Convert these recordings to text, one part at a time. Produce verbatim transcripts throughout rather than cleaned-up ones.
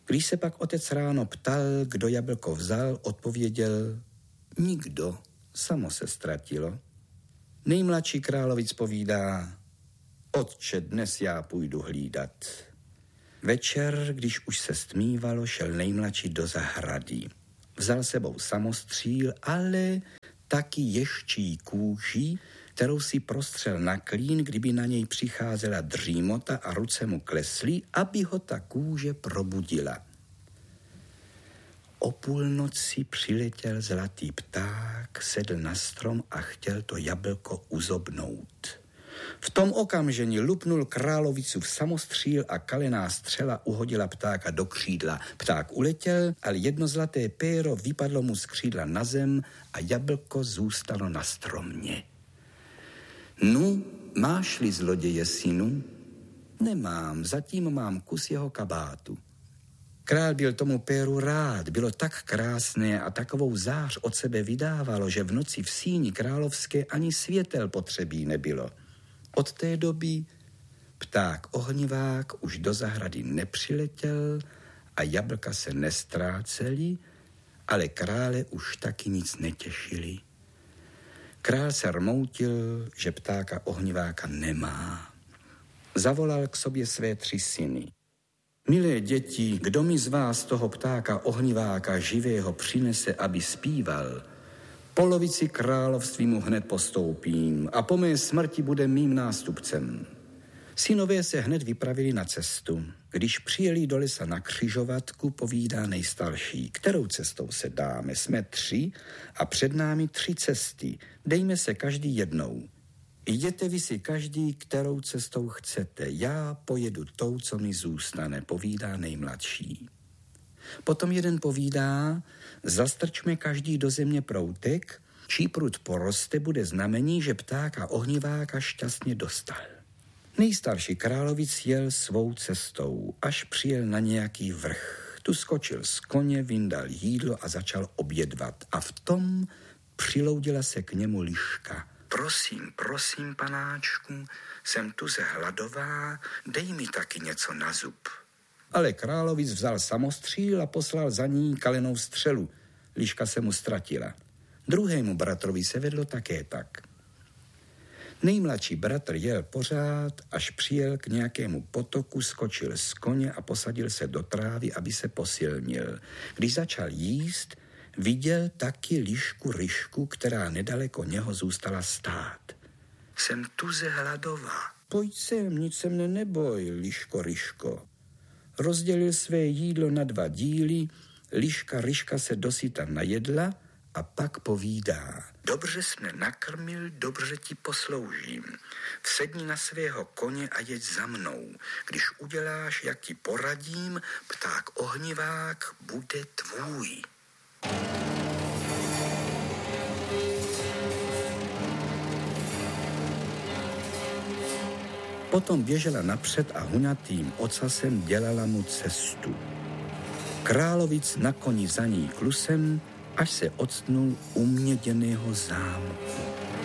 Když se pak otec ráno ptal, kdo jablko vzal, odpověděl: nikdo, samo se ztratilo. Nejmladší královic povídá: otče, dnes já půjdu hlídat. Večer, když už se stmívalo, šel nejmladší do zahrady. Vzal sebou samostříl, ale taky ješčí kůži, kterou si prostřel na klín, kdyby na něj přicházela dřímota a ruce mu klesly, aby ho ta kůže probudila. O půlnoci přiletěl zlatý pták, sedl na strom a chtěl to jablko uzobnout. V tom okamžení lupnul královicu v samostříl a kalená střela uhodila ptáka do křídla. Pták uletěl, ale jedno zlaté péro vypadlo mu z křídla na zem a jablko zůstalo na stromě. Nu, máš-li zloděje, synu? Nemám, zatím mám kus jeho kabátu. Král byl tomu péru rád, bylo tak krásné a takovou zář od sebe vydávalo, že v noci v síni královské ani světel potřebí nebylo. Od té doby pták ohnivák už do zahrady nepřiletěl a jablka se nestrácely, ale krále už taky nic netěšili. Král se rmoutil, že ptáka ohniváka nemá. Zavolal k sobě své tři syny. Milé děti, kdo mi z vás toho ptáka ohniváka živého přinese, aby zpíval, polovici království mu hned postoupím a po mé smrti bude mým nástupcem. Synové se hned vypravili na cestu. Když přijeli do lesa na křižovatku, povídá nejstarší: kterou cestou se dáme? Jsme tři a před námi tři cesty. Dejme se každý jednou. Jděte vy si každý, kterou cestou chcete. Já pojedu tou, co mi zůstane, povídá nejmladší. Potom jeden povídá: zastrčme každý do země proutek, čí prut poroste, bude znamení, že ptáka ohniváka šťastně dostal. Nejstarší královic jel svou cestou, až přijel na nějaký vrch. Tu skočil z koně, vyndal jídlo a začal obědvat. A v tom přiloudila se k němu liška. Prosím, prosím, panáčku, jsem tu ze hladová, dej mi taky něco na zub. Ale královic vzal samostříl a poslal za ní kalenou střelu. Liška se mu ztratila. Druhému bratrovi se vedlo také tak. Nejmladší bratr jel pořád, až přijel k nějakému potoku, skočil z koně a posadil se do trávy, aby se posilnil. Když začal jíst, viděl taky lišku Ryšku, která nedaleko něho zůstala stát. Jsem tuze hladová. Pojď sem, nic se mne neboj, liško Ryško. Rozdělil své jídlo na dva díly, liška Ryška se dosyta najedla a pak povídá: dobře jsi mne nakrmil, dobře ti posloužím. Vsedni na svého koně a jeď za mnou. Když uděláš, jak ti poradím, pták ohnivák bude tvůj. Potom běžela napřed a hunatým ocasem dělala mu cestu. Královic na koni za ní klusem, až se octnul u měděného zámku.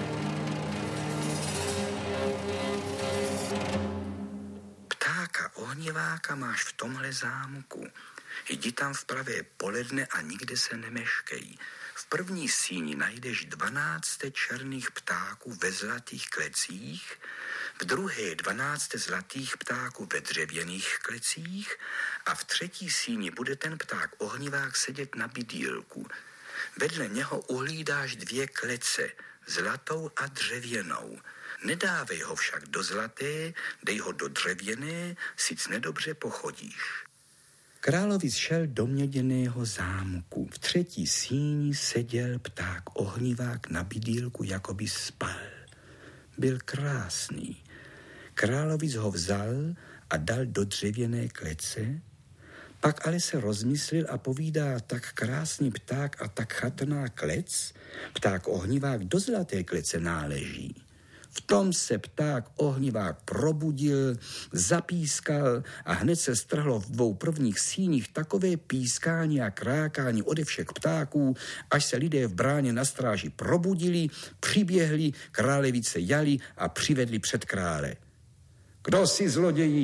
Ptáka ohniváka máš v tomhle zámku. Jdi tam v pravé poledne a nikde se nemeškej. V první síni najdeš dvanácté černých ptáků ve zlatých klecích, v druhé dvanácté zlatých ptáků ve dřevěných klecích a v třetí síni bude ten pták ohnivák sedět na bydýlku. Vedle něho uhlídáš dvě klece, zlatou a dřevěnou. Nedávej ho však do zlaté, dej ho do dřevěné, sic nedobře pochodíš. Královic šel do měděného zámku. V třetí síni seděl pták ohnivák na bydýlku, jako by spal. Byl krásný. Královic ho vzal a dal do dřevěné klece, pak ale se rozmyslil a povídá: tak krásný pták a tak chatrná klec, pták ohnivák do zlaté klece náleží. V tom se pták ohnivák probudil, zapískal a hned se strhlo v dvou prvních síních takové pískání a krákání ode všech ptáků, až se lidé v bráně na stráži probudili, přiběhli, králevice jali a přivedli před krále. Kdo si, zloději,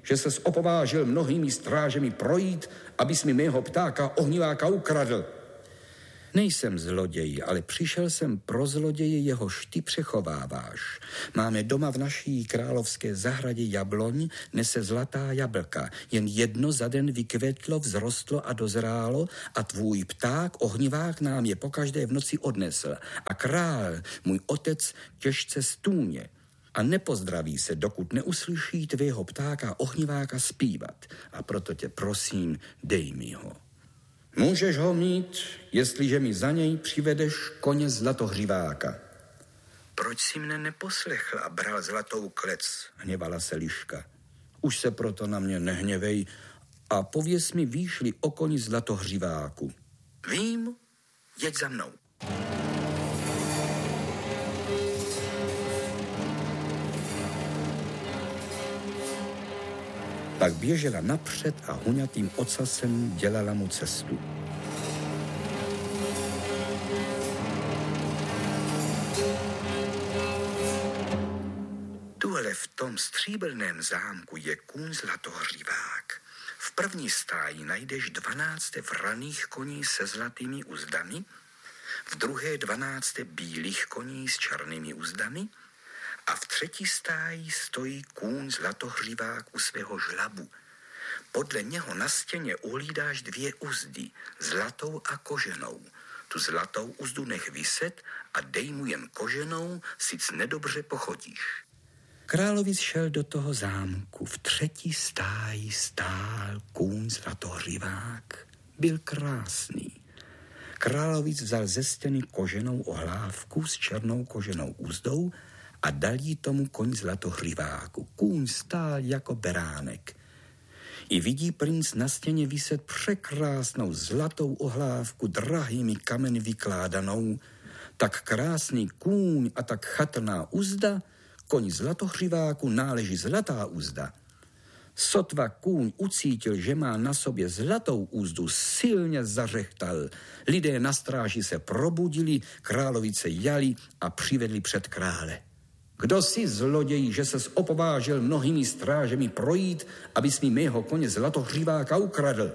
že ses opovážil mnohými strážemi projít, abys mi mého ptáka ohniváka ukradl. Nejsem zloděj, ale přišel jsem pro zloděje, jehož ty přechováváš. Máme doma v naší královské zahradě jabloň, nese zlatá jablka. Jen jedno za den vykvetlo, vzrostlo a dozrálo a tvůj pták, ohnivák, nám je pokaždé v noci odnesl. A král, můj otec, těžce stůně. A nepozdraví se, dokud neuslyší tvého ptáka ohniváka zpívat. A proto tě prosím, dej mi ho. Můžeš ho mít, jestliže mi za něj přivedeš koně zlatohřiváka. Proč si mne neposlechl a bral zlatou klec, hněvala se liška. Už se proto na mě nehněvej a pověz mi výšli o koni zlatohřiváku. Vím, jeď za mnou. Pak běžela napřed a huňatým ocasem dělala mu cestu. Tuhle v tom stříbrném zámku je kůň zlatohřivák. V první stáji najdeš dvanácté vraných koní se zlatými uzdami, v druhé dvanácté bílých koní s černými uzdami, a v třetí stáji stojí kůň zlatohřivák u svého žlabu. Podle něho na stěně uhlídáš dvě uzdy, zlatou a koženou. Tu zlatou uzdu nech viset a dej mu jen koženou, sic nedobře pochodíš. Královic šel do toho zámku. V třetí stáji stál kůň zlatohřivák. Byl krásný. Královic vzal ze stěny koženou ohlávku s černou koženou uzdou a dal jí tomu koň zlatohřiváku. Kůň stál jako beránek. I vidí princ na stěně viset překrásnou zlatou ohlávku drahými kameny vykládanou. Tak krásný kůň a tak chatrná uzda, koň zlatohřiváku náleží zlatá uzda. Sotva kůň ucítil, že má na sobě zlatou úzdu, silně zařechtal. Lidé na stráži se probudili, královice jali a přivedli před krále. Kdo si, zloděj, že ses opovážil mnohými strážemi projít, abys mi mého koně zlatohřiváka ukradl?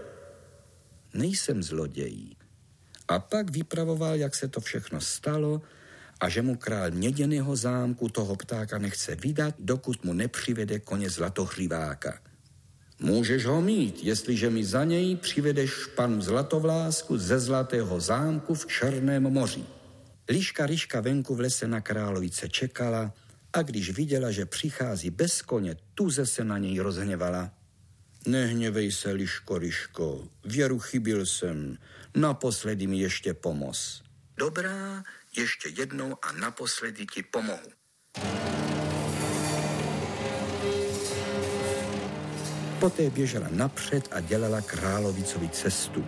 Nejsem zloděj. A pak vypravoval, jak se to všechno stalo a že mu král měděného zámku toho ptáka nechce vydat, dokud mu nepřivede koně zlatohřiváka. Můžeš ho mít, jestliže mi za něj přivedeš španu zlatovlásku ze zlatého zámku v Černém moři. Liška Ryška venku v lese na královice čekala a když viděla, že přichází bez koně, tuze se na něj rozhněvala. Nehněvej se, Liško, Ryško, věru chybil jsem, naposledy mi ještě pomoz. Dobrá, ještě jednou a naposledy ti pomohu. Poté běžela napřed a dělala královicovi cestu.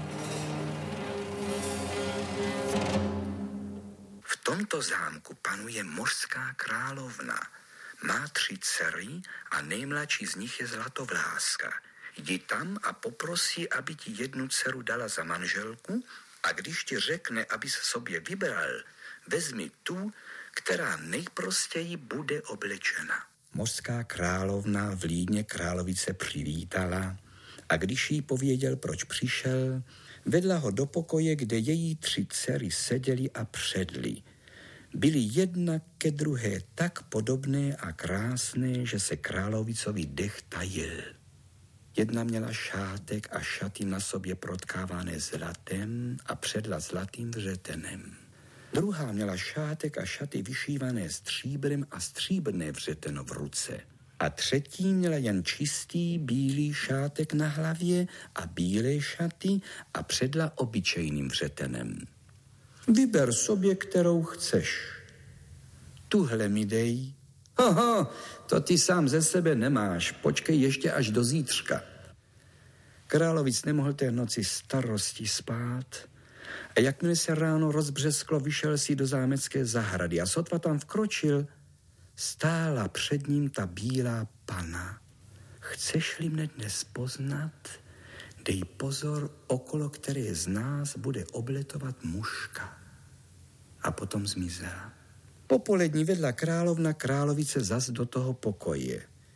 V tomto zámku panuje mořská královna. Má tři dcery a nejmladší z nich je Zlatovláska. Jdi tam a poprosí, aby ti jednu dceru dala za manželku a když ti řekne, aby se sobě vybral, vezmi tu, která nejprostěji bude oblečena. Mořská královna v Lídně královice přivítala a když jí pověděl, proč přišel, vedla ho do pokoje, kde její tři dcery seděly a předly. Byly jedna ke druhé tak podobné a krásné, že se královicovi dech tajil. Jedna měla šátek a šaty na sobě protkávané zlatem a předla zlatým vřetenem. Druhá měla šátek a šaty vyšívané stříbrem a stříbrné vřeteno v ruce. A třetí měla jen čistý bílý šátek na hlavě a bílé šaty a předla obyčejným vřetenem. Vyber sobě, kterou chceš. Tuhle mi dej. Hoho, to ty sám ze sebe nemáš, počkej ještě až do zítřka. Královic nemohl té noci starosti spát a jakmile se ráno rozbřesklo, vyšel si do zámecké zahrady a sotva tam vkročil, stála před ním ta bílá pana. Chceš-li mne dnes poznat, dej pozor, okolo které z nás bude obletovat muška. A potom zmizela. Popolední vedla královna královice zas do toho pokoje.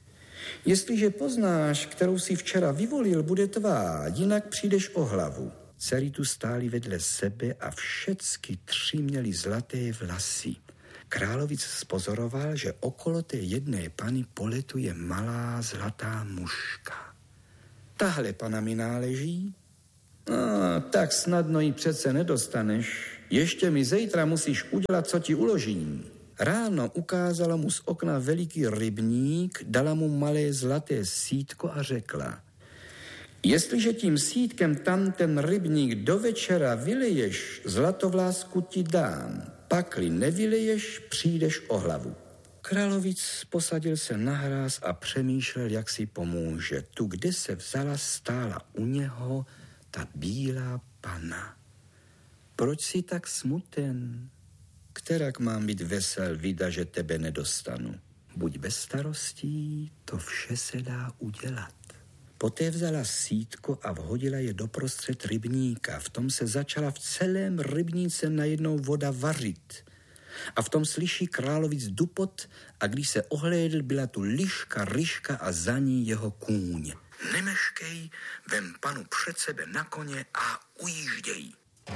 Jestliže poznáš, kterou si včera vyvolil, bude tvá, jinak přijdeš o hlavu. Dcery tu stály vedle sebe a všecky tři měly zlaté vlasy. Královic spozoroval, že okolo té jedné pany poletuje malá zlatá muška. Tahle pana mi náleží? No, tak snadno ji přece nedostaneš. Ještě mi zítra musíš udělat, co ti uložím. Ráno ukázala mu z okna veliký rybník, dala mu malé zlaté sítko a řekla: Jestliže tím sítkem tam ten rybník do večera vyleješ, zlatovlásku ti dám. Pakli nevyleješ, přijdeš o hlavu. Královic posadil se na hráz a přemýšlel, jak si pomůže. Tu, kde se vzala, stála u něho ta bílá pana. Proč si tak smuten? Kterak mám být vesel, vida, že tebe nedostanu? Buď bez starostí, to vše se dá udělat. Poté vzala sítko a vhodila je doprostřed rybníka. V tom se začala v celém rybníce najednou voda vařit. A v tom slyší královic dupot a když se ohlédl, byla tu liška, ryška a za ní jeho kůň. Nemeškej, vem panu před sebe na koně a ujížděj.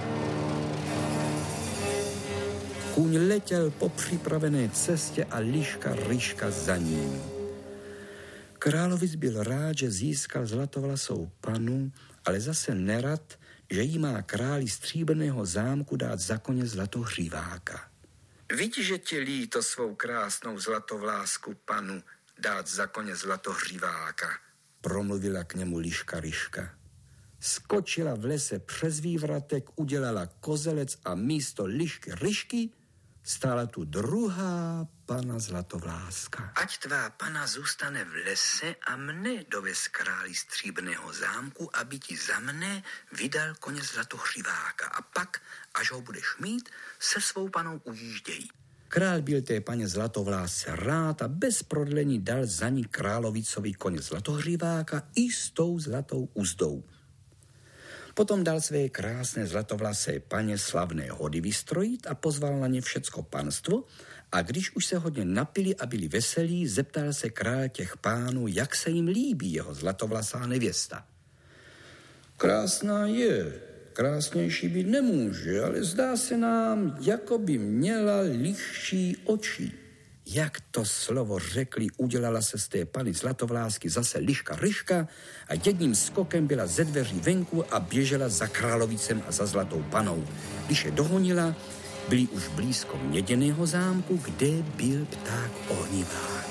Kůň letěl po připravené cestě a liška, ryška za ním. Královic byl rád, že získal zlatovlasou panu, ale zase nerad, že jí má králi stříbrného zámku dát za koně zlatohříváka. Vidí, že ti líto svou krásnou zlatovlásku panu dát za koně zlatohříváka, promluvila k němu liška ryška. Skočila v lese přes vývratek, udělala kozelec a místo lišky ryšky stála tu druhá pana zlatovláska. Ať tvá pana zůstane v lese a mne dovez králi stříbrného zámku, aby ti za mne vydal koně zlatohříváka. A pak, až ho budeš mít, se svou panou ujížděj. Král byl té paně zlatovlásce rád a bez prodlení dal za ní královicovi koně zlatohříváka i s tou zlatou uzdou. Potom dal své krásné zlatovlasé paně slavné hody vystrojit a pozval na ně všecko panstvo a když už se hodně napili a byli veselí, zeptal se král těch pánů, jak se jim líbí jeho zlatovlasá nevěsta. Krásná je, krásnější být nemůže, ale zdá se nám, jako by měla lišší oči. Jak to slovo řekli, udělala se z té pany zlatovlásky zase liška ryška a jedním skokem byla ze dveří venku a běžela za královicem a za zlatou panou. Když je dohonila, byli už blízko měděného zámku, kde byl pták ohnivák.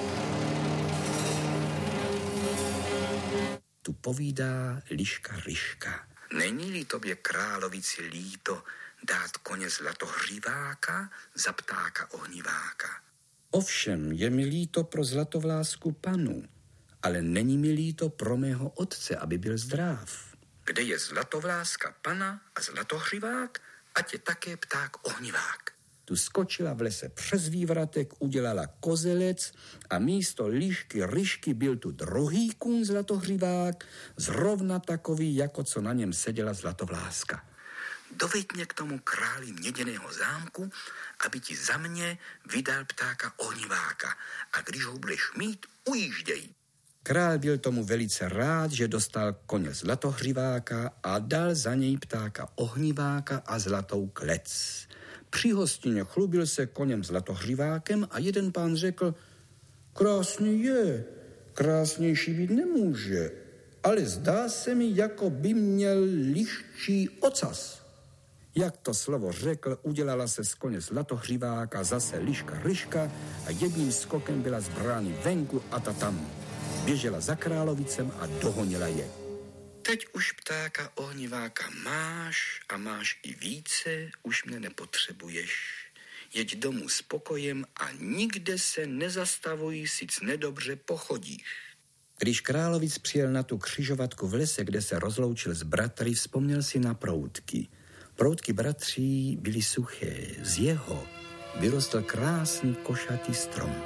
Tu povídá liška ryška. Není-li tobě královici líto dát koně zlatohříváka za ptáka ohniváka? Ovšem, je mi líto pro zlatovlásku panu, ale není mi líto pro mého otce, aby byl zdrav. Kde je zlatovláska pana a zlatohřivák, ať je také pták ohnivák. Tu skočila v lese přes vývratek, udělala kozelec a místo lišky ryšky byl tu druhý kůň zlatohřivák, zrovna takový, jako co na něm seděla zlatovláska. Doveď mě k tomu králi měděného zámku, aby ti za mě vydal ptáka ohniváka a když ho budeš mít, ujížděj. Král byl tomu velice rád, že dostal koně zlatohřiváka a dal za něj ptáka ohniváka a zlatou klec. Při hostině chlubil se koněm zlatohřivákem a jeden pán řekl: krásný je, krásnější být nemůže, ale zdá se mi, jako by měl liščí ocas. Jak to slovo řekl, udělala se z koně zlatohřiváka zase liška ryška a jedním skokem byla z brány venku a ta tam. Běžela za královicem a dohonila je. Teď už ptáka ohniváka máš a máš i více, už mě nepotřebuješ. Jeď domů s pokojem a nikde se nezastavuj, sic nedobře pochodíš. Když královic přijel na tu křižovatku v lese, kde se rozloučil s bratry, vzpomněl si na proutky. Proutky bratří byly suché, z jeho vyrostl krásný košatý strom.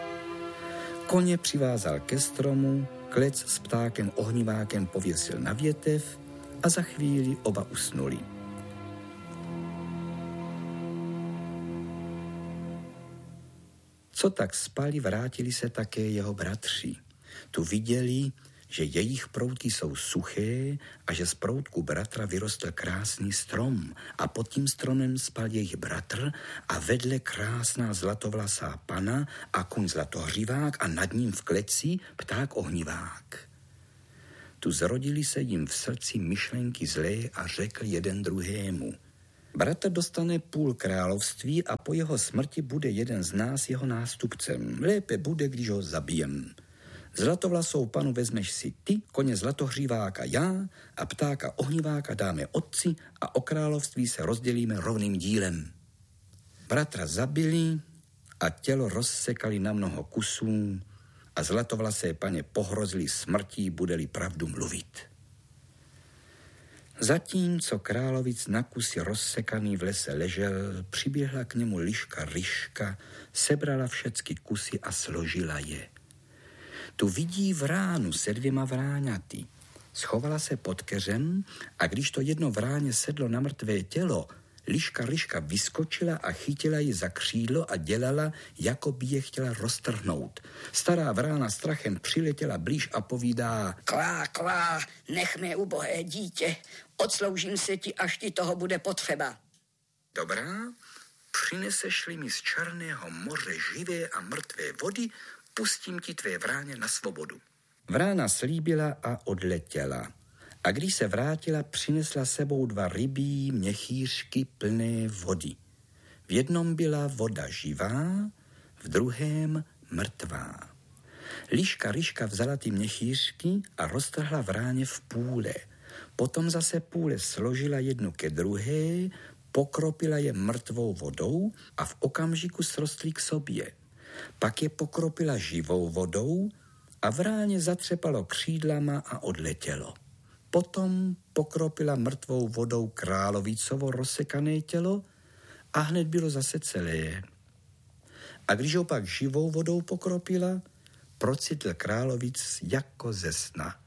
Koně přivázal ke stromu, klec s ptákem ohnivákem pověsil na větev a za chvíli oba usnuli. Co tak spali, vrátili se také jeho bratři. Tu viděli, že jejich proutky jsou suché a že z proutku bratra vyrostl krásný strom a pod tím stromem spal jejich bratr a vedle krásná zlatovlasá pana a kun zlatohřivák a nad ním v kleci pták ohnivák. Tu zrodili se jim v srdci myšlenky zlé a řekl jeden druhému: bratr dostane půl království a po jeho smrti bude jeden z nás jeho nástupcem. Lépe bude, když ho zabijem. Zlatovlasou panu vezmeš si ty, koně zlatohříváka já a ptáka ohniváka dáme otci a o království se rozdělíme rovným dílem. Bratra zabili a tělo rozsekali na mnoho kusů a zlatovlasé paně pohrozili smrtí, bude-li pravdu mluvit. Zatímco královic na kusy rozsekaný v lese ležel, přiběhla k němu liška Ryška, sebrala všecky kusy a složila je. Tu vidí vránu se dvěma vráňaty. Schovala se pod keřem a když to jedno vráně sedlo na mrtvé tělo, liška Ryška vyskočila a chytila ji za křídlo a dělala, jako by je chtěla roztrhnout. Stará vrána strachem přiletěla blíž a povídá: Klá, klá, nech mé ubohé dítě, odsloužím se ti, až ti toho bude potřeba. Dobrá, přineseš-li mi z Černého moře živé a mrtvé vody, pustím ti tvé vráně na svobodu. Vrána slíbila a odletěla. A když se vrátila, přinesla sebou dva rybí měchýřky plné vody. V jednom byla voda živá, v druhém mrtvá. Liška Ryška vzala ty měchýřky a roztrhla vráně v půle. Potom zase půle složila jednu ke druhé, pokropila je mrtvou vodou a v okamžiku srostly k sobě. Pak je pokropila živou vodou a vráně zatřepalo křídlama a odletělo. Potom pokropila mrtvou vodou královicovo rozsekané tělo a hned bylo zase celé. A když ho pak živou vodou pokropila, procitl královic jako ze sna.